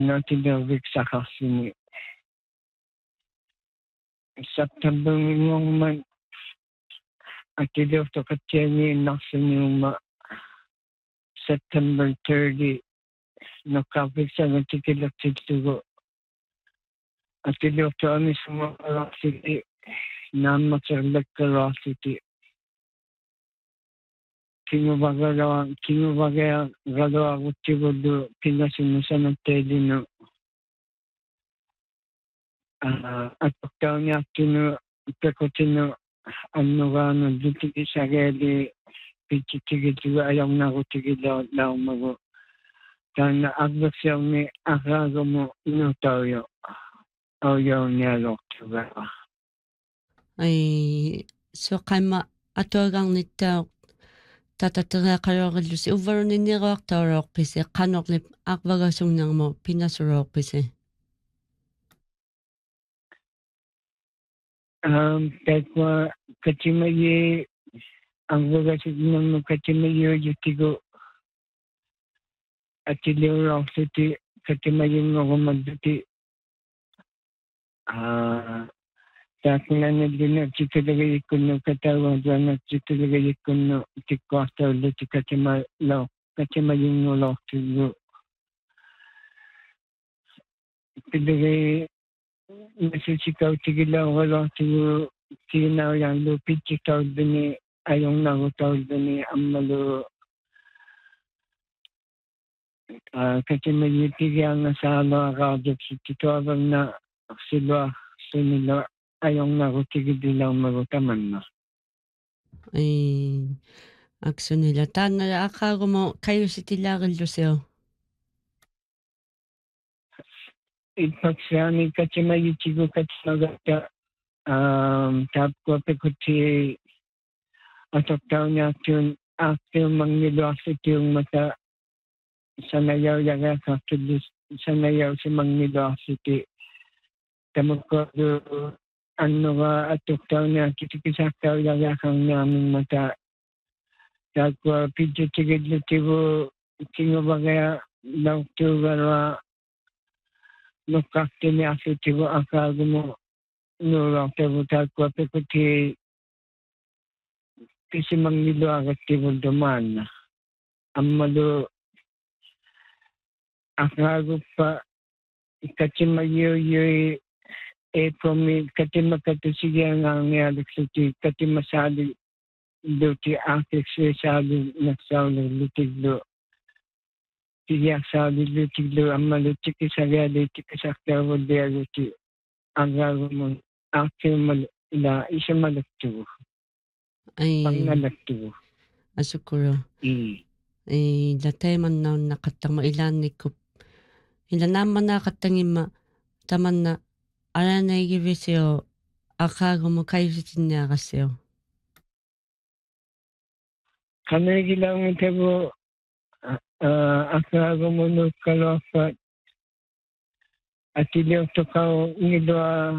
natinawik sa kasini. September ngong man atilaw to katyani nasinuma September 30 nakapik sa natikilak titugo. Atilaw to ami suma rasiti namatsalak rasiti. Kinubagaya galawa kutibudu pinasimusan ng telino. At pagkaw niya pekotino ano ditigi sageli pichitigi ayaw na kutigi daw mago. Kana agak siya ni akago mo inutayo. Ayaw niya loktuga. Ay so kama atuagang nita tatatareqaluarillusi uvaruniniruartauruorpisi qanorlip aqvagasungnermo pinasuruorpisi. Tekwa katimaye ang vagasungnermo katimaye yutigo atiliuruorsiti katimayungorumaduti Takunan din chitulagay kuno katawan dyan chitulagay kuno tikwato le katima yung lo tulo. Pilagay masisikaw tigilaw wala tulo kinaw yang lupit chikaw dini ayong nangutaw dini amalo katima yung tigyan na sa ano akadip si titawag na sila sunila ayong nakutigid nilang magutaman na. Ay aksunila tanala akago mo kayo si tilarilluseo. Ipagsyani kachimayichigo kachinagata tapko pekuti atoktaw niya tun akil mangnilosity yung mata sanayaw yaga kakidus sanayaw si mangnilosity tamukko ano ka atoktaw niya kitikisaktaw yaga kang naming mata tapko pichitigid litibo kingabagaya lauktugarwa nukakti niya sitibo akago mo nulaktaw tapko pekuti kasi mangnilo agad tibo duman amalo akago pa kachimayoyoy April katimakatusigya nga ngayaliksuti katimasali duti akik sali nagsawlo lutiglo tiyak sali lutiglo amalutik isagali tikasaktawo dialuti agago mo akil malila isa malaktuwo Ay pangalaktuwo asukuro. Ay datay man na nakatang mailanikop ila naman nakatangima taman na alanay gibiseo akago mo kayo si tinyakaseo. Kanay gilang itabo akago mo nukalopat at iliw to kao ngidwa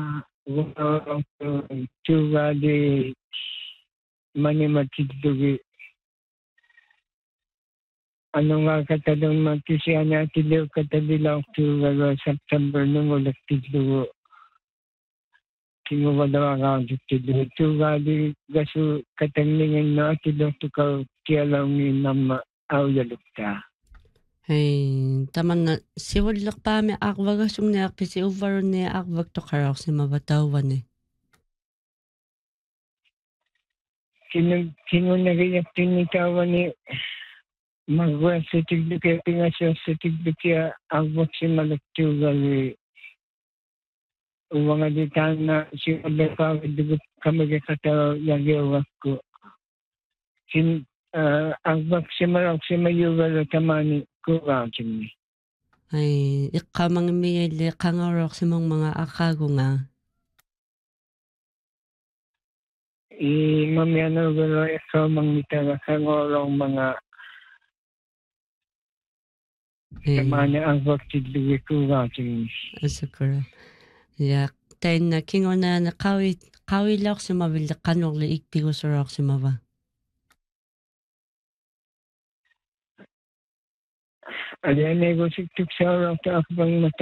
tuwa di manimatiddugi ano nga katadong magkisiya na tiliw katadilaw tuwa September nung ulit tiddugo kinguwadaw ang tiddugo tuwa di gasu katanglingan na tiliw to kao tiyalaw ni nama awyalukta. Hey, taman na siwalak pa mi akwagasung ni akpisi uvaron ni akwag to karok si mabatawan eh. Kinunagayak tinitawan ni magwa sa tigdukya pingasya sa tigdukya akwag si malaktugal uwang aditan na si Abekawid kamagakataw yagawak ko. Akwag si marok si mayugal tamani kuwagin ni. Ay, ikamang miyali kangarok si mga akago nga. Mamiyano galo ikaw mangmitara kangorong mga tamani akwag tidluwi kuwagin ni. Asukura. Yak, tayo na kingo na kawilak si mabila kanok li ikpigo surok si maba. Aliane go siktuk sa oras to akbang